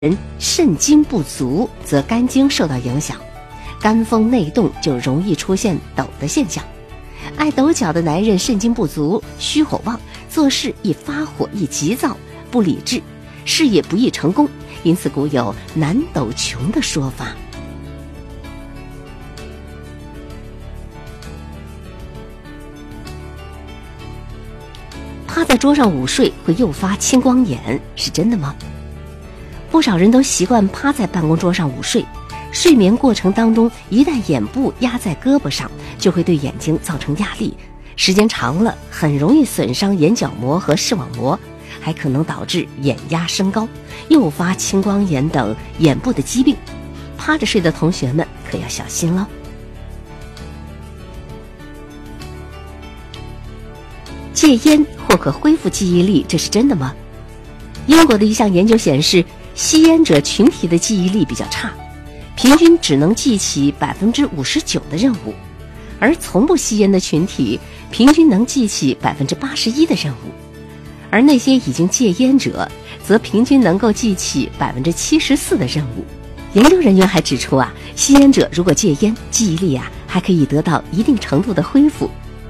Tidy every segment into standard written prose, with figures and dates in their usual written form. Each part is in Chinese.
人肾精不足，则肝经受到影响，肝风内动，就容易出现抖的现象。爱抖脚的男人肾精不足，虚火旺，做事易发火，易急躁，不理智，事业不易成功，因此古有男抖穷的说法。趴在桌上午睡会诱发青光眼，是真的吗？不少人都习惯趴在办公桌上午睡，睡眠过程当中，一旦眼部压在胳膊上，就会对眼睛造成压力，时间长了很容易损伤眼角膜和视网膜，还可能导致眼压升高，诱发青光眼等眼部的疾病。趴着睡的同学们可要小心了。戒烟或可恢复记忆力，这是真的吗？英国的一项研究显示，吸烟者群体的记忆力比较差，平均只能记起59%的任务，而从不吸烟的群体平均能记起81%的任务，而那些已经戒烟者则平均能够记起74%的任务。研究人员还指出吸烟者如果戒烟，记忆力还可以得到一定程度的恢复。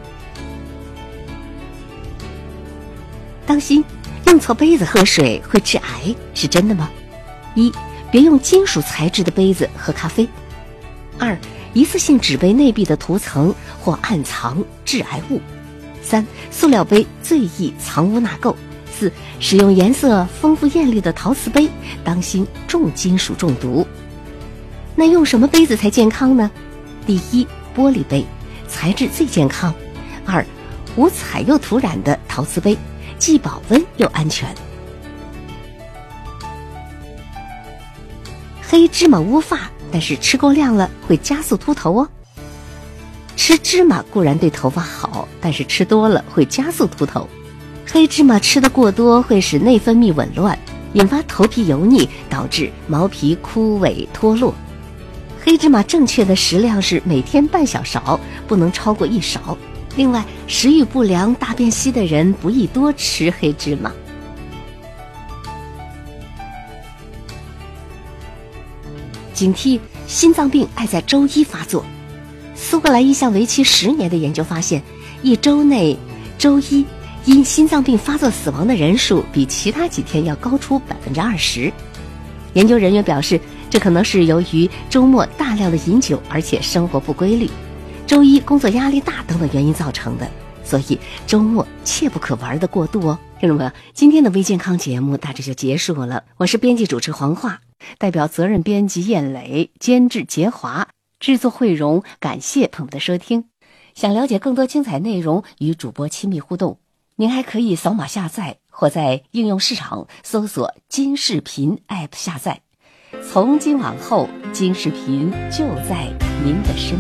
当心，用错杯子喝水会致癌，是真的吗？一，别用金属材质的杯子喝咖啡。二，一次性纸杯内壁的涂层或暗藏致癌物。三，塑料杯最易藏污纳垢。四，使用颜色丰富艳丽的陶瓷杯，当心重金属中毒。那用什么杯子才健康呢？第一，玻璃杯，材质最健康。二，无彩釉涂染的陶瓷杯，既保温又安全。黑芝麻乌发，但是吃够量了会加速秃头哦。吃芝麻固然对头发好，但是吃多了会加速秃头。黑芝麻吃得过多会使内分泌紊乱，引发头皮油腻，导致毛皮枯萎脱落。黑芝麻正确的食量是每天半小勺，不能超过1勺。另外，食欲不良、大便稀的人不宜多吃黑芝麻。警惕心脏病爱在周一发作。苏格兰一项为期10年的研究发现，一周内周一因心脏病发作死亡的人数比其他几天要高出20%。研究人员表示，这可能是由于周末大量的饮酒，而且生活不规律，周一工作压力大等等原因造成的，所以周末切不可玩得过度哦。听众朋友，今天的微健康节目大致就结束了，我是编辑主持黄化，代表责任编辑燕磊，监制杰华，制作慧荣，感谢朋友的收听。想了解更多精彩内容，与主播亲密互动，您还可以扫码下载或在应用市场搜索金视频 App 下载。从今往后，金视频就在您的身边。